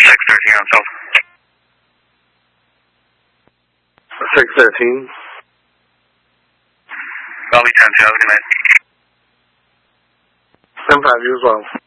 613 on South. 613. Valley 10, 2, have a good night. 10-5, you as well.